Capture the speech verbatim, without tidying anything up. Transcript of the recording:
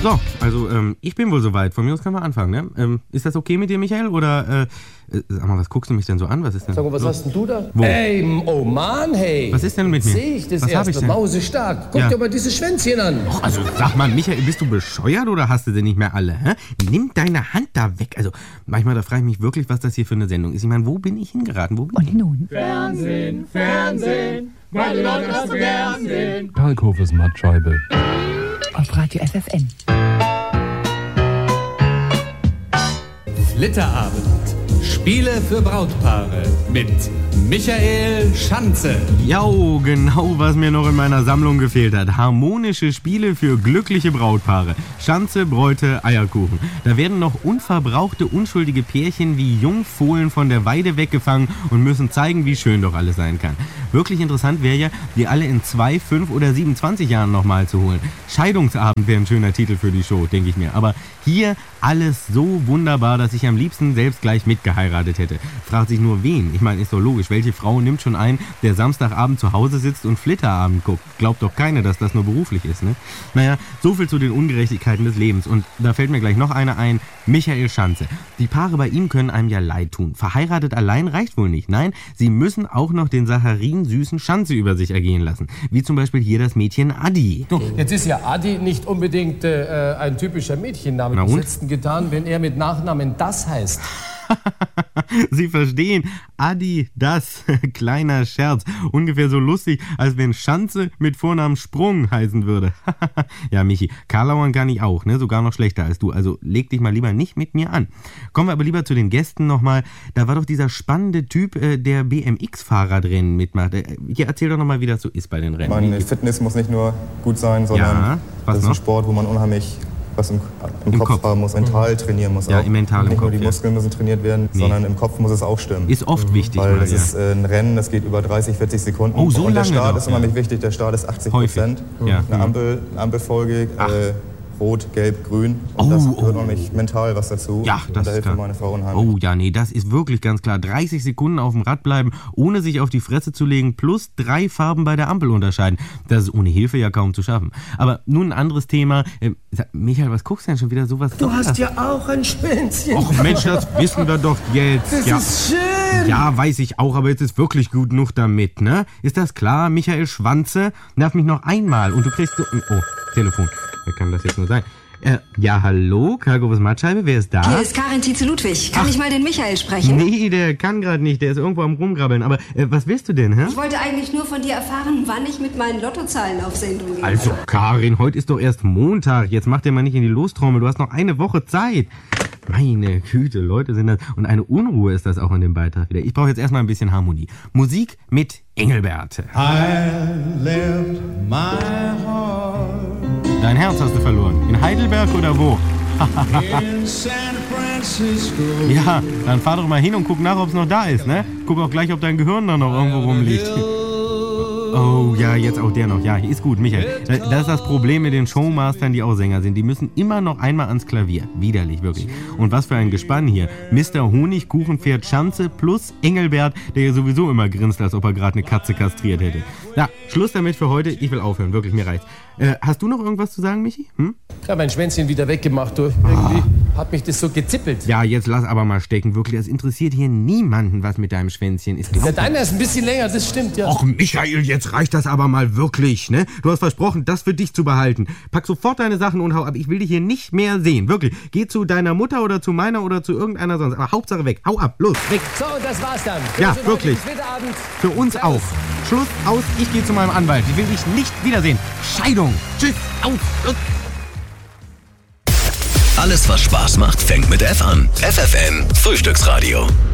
So, also ähm, ich bin wohl soweit. Von mir aus können wir anfangen, ne? Ähm, ist das okay mit dir, Michael? Oder, äh, äh, sag mal, was guckst du mich denn so an? Was ist denn? Sag mal, was los? hast denn du da? Wo? Ey, oh Mann, hey. Was ist denn mit mir? Sehe ich das Was hab ich erst denn? mausestark. Guck Ja. dir mal dieses Schwänzchen an. Och, also sag mal, Michael, bist du bescheuert oder hast du sie nicht mehr alle? Hä? Nimm deine Hand da weg. Also manchmal, da frage ich mich wirklich, was das hier für eine Sendung ist. Ich meine, wo bin ich hingeraten? Wo bin ich? Und nun? Fernsehen, Fernsehen, meine Leute hast du gern sehen. Kalkhofes Mattscheibe. Auf Radio F F N. Flitterabend. Spiele für Brautpaare mit Michael Schanze. Ja, genau, was mir noch in meiner Sammlung gefehlt hat. Harmonische Spiele für glückliche Brautpaare. Schanze, Bräute, Eierkuchen. Da werden noch unverbrauchte, unschuldige Pärchen wie Jungfohlen von der Weide weggefangen und müssen zeigen, wie schön doch alles sein kann. Wirklich interessant wäre ja, die alle in zwei, fünf oder siebenundzwanzig Jahren nochmal zu holen. Scheidungsabend wäre ein schöner Titel für die Show, denke ich mir. Aber hier alles so wunderbar, dass ich am liebsten selbst gleich mitgeheiratet hätte. Fragt sich nur wen. Ich meine, ist doch logisch. Welche Frau nimmt schon einen, der Samstagabend zu Hause sitzt und Flitterabend guckt? Glaubt doch keiner, dass das nur beruflich ist, ne? Naja, so viel zu den Ungerechtigkeiten des Lebens. Und da fällt mir gleich noch einer ein. Michael Schanze. Die Paare bei ihm können einem ja leid tun. Verheiratet allein reicht wohl nicht. Nein, sie müssen auch noch den saccharin-süßen Schanze über sich ergehen lassen. Wie zum Beispiel hier das Mädchen Adi. Du, jetzt ist ja Adi nicht unbedingt äh, ein typischer Mädchenname. Na Was und? hättest du denn getan, wenn er mit Nachnamen das heißt? Sie verstehen, Adi, das, kleiner Scherz. Ungefähr so lustig, als wenn Schanze mit Vornamen Sprung heißen würde. Ja, Michi, Karlauern kann ich auch, ne? Sogar noch schlechter als du. Also leg dich mal lieber nicht mit mir an. Kommen wir aber lieber zu den Gästen nochmal. Da war doch dieser spannende Typ, äh, der B M X-Fahrradrennen mitmacht. Äh, hier, erzähl doch nochmal, wie das so ist bei den Rennen. Meine Fitness muss nicht nur gut sein, sondern Ja, was das ist noch? ein Sport, wo man unheimlich was im, im, Im Kopf, Kopf. haben muss, mental trainieren muss. Ja, auch. im mental, im Nicht nur Kopf, die ja. Muskeln müssen trainiert werden, Nee. sondern im Kopf muss es auch stimmen. Ist oft wichtig, Weil mal, das ja. ist äh, ein Rennen, das geht über dreißig, vierzig Sekunden. Oh, so Und der lange Start doch, ist unheimlich ja. wichtig. Der Start ist achtzig Häufig. Prozent. Ja. Eine Ampel, eine Ampelfolge, äh, rot, gelb, grün. Und Oh, das oh. gehört unheimlich mental was dazu. Ja, Und das da ist hilft klar. mir meine Frau unheimlich. Oh ja, nee, das ist wirklich ganz klar. dreißig Sekunden auf dem Rad bleiben, ohne sich auf die Fresse zu legen, plus drei Farben bei der Ampel unterscheiden. Das ist ohne Hilfe ja kaum zu schaffen. Aber nun ein anderes Thema. Ähm, sag, Michael, was guckst du denn schon wieder sowas? Du hast ja auch ein Schwänzchen. Och Mensch, das wissen wir doch jetzt. Das ja. ist schön. Ja, weiß ich auch, aber jetzt ist wirklich gut genug damit, ne? Ist das klar? Michael Schwanze nervt mich noch einmal und du kriegst so... Oh, Telefon. Wer kann das jetzt nur sein? Äh, ja, hallo, Kalkhofes Mattscheibe, wer ist da? Hier ist Karin Tietze-Ludwig. Kann ich mal den Michael sprechen? Nee, der kann gerade nicht, der ist irgendwo am Rumgrabbeln. Aber äh, was willst du denn, hä? Ich wollte eigentlich nur von dir erfahren, wann ich mit meinen Lottozahlen auf Sendung gehe. Also, Karin, heute ist doch erst Montag. Jetzt mach dir mal nicht in die Lostrommel. Du hast noch eine Woche Zeit. Meine Güte, Leute sind das. Und eine Unruhe ist das auch in dem Beitrag wieder. Ich brauche jetzt erstmal ein bisschen Harmonie. Musik mit Engelbert. I left my heart Dein Herz hast du verloren. In Heidelberg oder wo? in San Francisco. Ja, dann fahr doch mal hin und guck nach, ob es noch da ist, ne? Guck auch gleich, ob dein Gehirn da noch irgendwo rumliegt. Oh, ja, jetzt auch der noch. Ja, ist gut, Michael. Das ist das Problem mit den Showmastern, die auch Sänger sind. Die müssen immer noch einmal ans Klavier. Widerlich, wirklich. Und was für ein Gespann hier. Mister Honigkuchenpferd Schanze plus Engelbert, der ja sowieso immer grinst, als ob er gerade eine Katze kastriert hätte. Ja, Schluss damit für heute. Ich will aufhören. Wirklich, mir reicht's. Äh, hast du noch irgendwas zu sagen, Michi? Hm? Ich habe mein Schwänzchen wieder weggemacht. Du. Irgendwie hat mich das so gezippelt. Ja, jetzt lass aber mal stecken. Wirklich, das interessiert hier niemanden, was mit deinem Schwänzchen ist. Ja, deiner ist ein bisschen länger, das stimmt ja. Och, Michael, jetzt reicht das aber mal wirklich, ne? Du hast versprochen, das für dich zu behalten. Pack sofort deine Sachen und hau ab. Ich will dich hier nicht mehr sehen. Wirklich. Geh zu deiner Mutter oder zu meiner oder zu irgendeiner sonst. Aber Hauptsache weg. Hau ab. Los, weg. So, und das war's dann. Für Ja, unseren wirklich. heutigen Flitterabend. Für uns auch. Schluss, aus. Ich gehe zu meinem Anwalt. Ich will dich nicht wiedersehen. Scheidung. Tschüss. Aus. Los. Alles, was Spaß macht, fängt mit F an. F F N Frühstücksradio.